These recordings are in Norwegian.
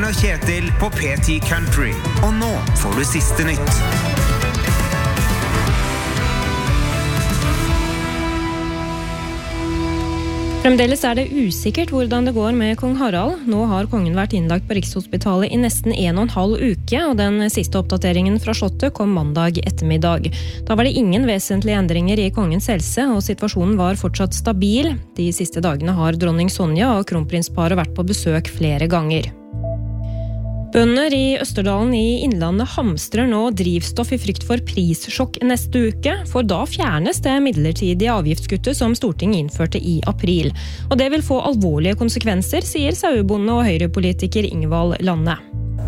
Martin og Kjetil på P10 Country. Og nå får du siste nytt. Fremdeles det usikkert hvordan det går med kong Harald. Nå har kongen vært innlagt på Rikshospitalet i nesten 1,5 uke, og den siste oppdateringen fra slottet kom mandag ettermiddag. Da var det ingen vesentlige endringer i kongens helse, og situasjonen var fortsatt stabil. De siste dagene har dronning Sonja og kronprinsparet vært på besøk flere ganger. Bønder i Østerdalen i Innlandet hamstrer nå drivstoff i frykt for prissjokk neste uke, for da fjernes det midlertidige avgiftskuttet som Stortinget innførte i april. Og det vil få alvorlige konsekvenser, sier sauebonde og høyrepolitiker Ingvald Lande.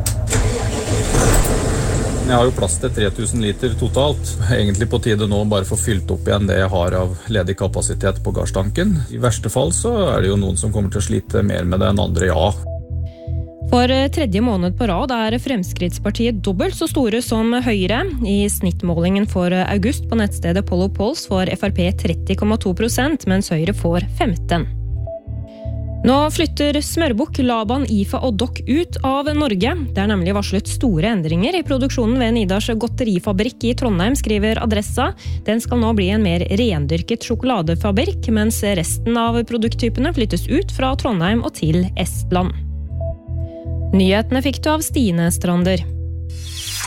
Jeg har jo plass til 3000 liter totalt. Egentlig på tide nå bare få fylt opp igjen det jeg har av ledig kapasitet på garstanken. I verste fall så det jo noen som kommer til å slite mer med det enn andre, ja. For tredje måned på rad Fremskrittspartiet dobbelt så store som Høyre. I snittmålingen for august på nettstedet Pollo Polls får FrP 30,2%, mens Høyre får 15%. Nå flytter Smørbukk, Laban, IFA og Dokk ut av Norge. Det nemlig varslet store endringer i produksjonen ved Nidars godterifabrikk i Trondheim, skriver Adressa. Den skal nå bli en mer rendyrket sjokoladefabrikk, mens resten av produkttypene flyttes ut fra Trondheim og til Estland. Nyhetene fikk du av Stine Strander.